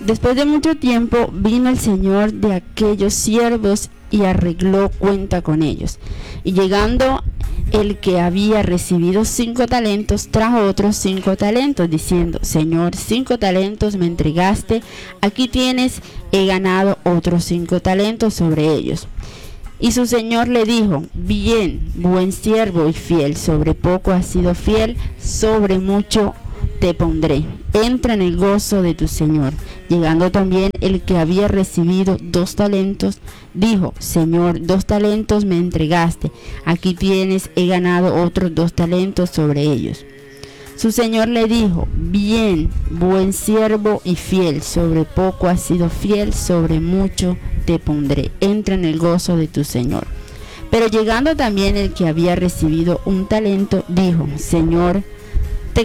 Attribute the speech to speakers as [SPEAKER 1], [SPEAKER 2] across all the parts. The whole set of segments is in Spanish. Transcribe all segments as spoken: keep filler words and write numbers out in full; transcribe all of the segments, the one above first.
[SPEAKER 1] Después de mucho tiempo vino el señor de aquellos siervos y arregló cuenta con ellos. Y llegando el que había recibido cinco talentos, trajo otros cinco talentos, diciendo: Señor, cinco talentos me entregaste, aquí tienes, he ganado otros cinco talentos sobre ellos. Y su señor le dijo: Bien, buen siervo y fiel, sobre poco has sido fiel, sobre mucho te pondré. Entra en el gozo de tu señor. Llegando también el que había recibido dos talentos, dijo: Señor, dos talentos me entregaste, aquí tienes, he ganado otros dos talentos sobre ellos. Su señor le dijo: Bien, buen siervo y fiel, sobre poco has sido fiel, sobre mucho te pondré. Entra en el gozo de tu señor. Pero llegando también el que había recibido un talento, dijo: Señor, te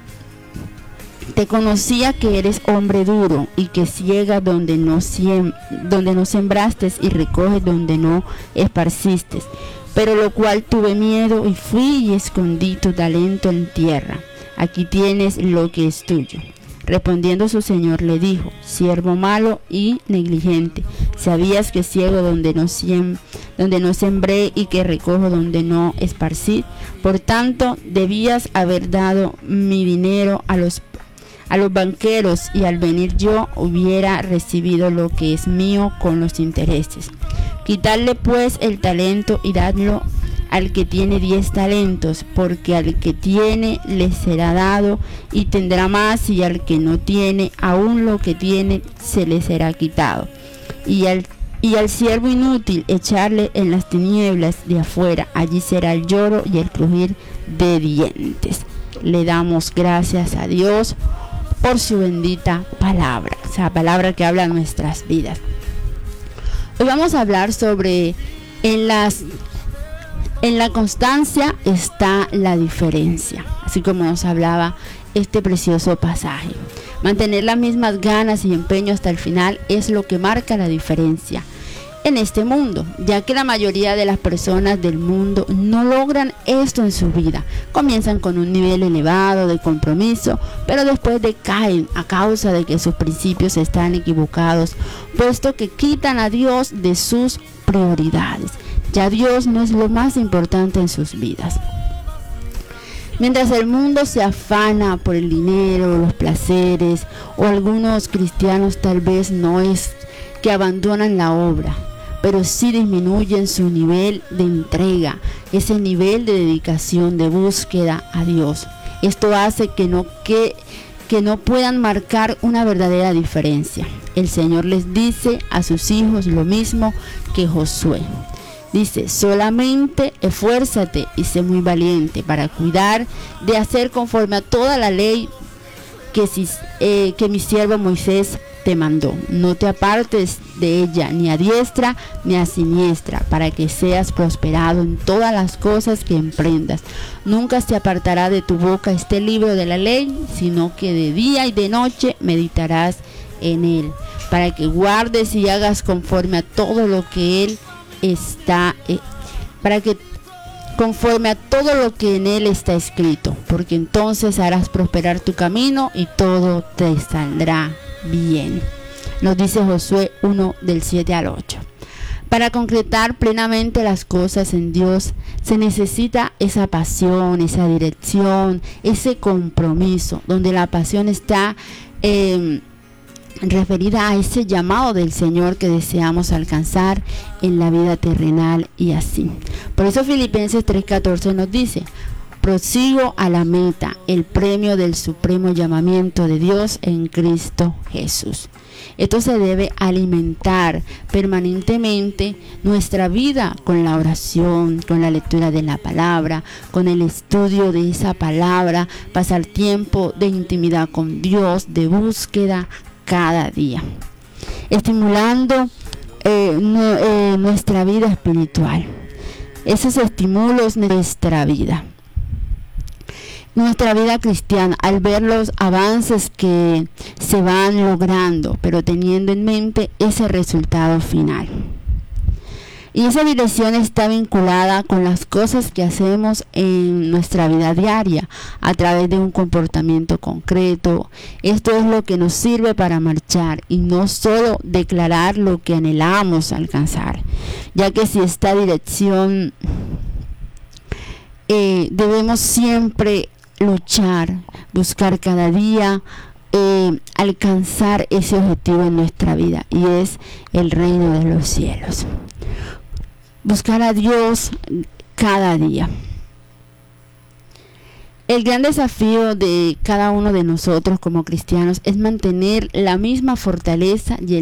[SPEAKER 1] Te conocía que eres hombre duro y que ciega donde no, siem, donde no sembraste y recoges donde no esparciste. Pero lo cual tuve miedo y fui y escondí tu talento en tierra. Aquí tienes lo que es tuyo. Respondiendo su señor le dijo: Siervo malo y negligente, sabías que ciego donde no, siem, donde no sembré y que recojo donde no esparcí. Por tanto, debías haber dado mi dinero a los a los banqueros, y al venir yo hubiera recibido lo que es mío con los intereses. Quitadle pues el talento y dadlo al que tiene diez talentos, porque al que tiene le será dado y tendrá más, y al que no tiene, aún lo que tiene se le será quitado. Y al Y al siervo inútil echarle en las tinieblas de afuera, allí será el lloro y el crujir de dientes. Le damos gracias a Dios por su bendita palabra, esa palabra que habla nuestras vidas. Hoy vamos a hablar sobre en las en la constancia está la diferencia, así como nos hablaba este precioso pasaje. Mantener las mismas ganas y empeño hasta el final es lo que marca la diferencia en este mundo, ya que la mayoría de las personas del mundo no logran esto en su vida. Comienzan con un nivel elevado de compromiso, pero después decaen a causa de que sus principios están equivocados, puesto que quitan a Dios de sus prioridades. Ya Dios no es lo más importante en sus vidas. Mientras el mundo se afana por el dinero, los placeres, o algunos cristianos tal vez no es que abandonan la obra, pero sí disminuyen su nivel de entrega, ese nivel de dedicación, de búsqueda a Dios. Esto hace que no, que, que no puedan marcar una verdadera diferencia. El Señor les dice a sus hijos lo mismo que Josué. Dice: solamente esfuérzate y sé muy valiente para cuidar de hacer conforme a toda la ley que, si, eh, que mi siervo Moisés te mandó. No te apartes de ella ni a diestra ni a siniestra, para que seas prosperado en todas las cosas que emprendas. Nunca se apartará de tu boca este libro de la ley, sino que de día y de noche meditarás en él, para que guardes y hagas conforme a todo lo que él está eh, para que conforme a todo lo que en él está escrito, porque entonces harás prosperar tu camino y todo te saldrá bien. Nos dice Josué uno del siete al ocho. Para concretar plenamente las cosas en Dios se necesita esa pasión, esa dirección, ese compromiso, donde la pasión está eh, referida a ese llamado del Señor que deseamos alcanzar en la vida terrenal y así. Por eso Filipenses tres catorce nos dice: prosigo a la meta, el premio del supremo llamamiento de Dios en Cristo Jesús. Esto se debe alimentar permanentemente nuestra vida con la oración, con la lectura de la palabra, con el estudio de esa palabra, pasar tiempo de intimidad con Dios, de búsqueda cada día, estimulando eh, no, eh, nuestra vida espiritual. Esos estímulos de nuestra vida. Nuestra vida cristiana, al ver los avances que se van logrando, pero teniendo en mente ese resultado final. Y esa dirección está vinculada con las cosas que hacemos en nuestra vida diaria a través de un comportamiento concreto. Esto es lo que nos sirve para marchar y no solo declarar lo que anhelamos alcanzar, ya que si esta dirección eh, debemos siempre luchar, buscar cada día eh, alcanzar ese objetivo en nuestra vida, y es el reino de los cielos. Buscar a Dios cada día. El gran desafío de cada uno de nosotros como cristianos es mantener la misma fortaleza y el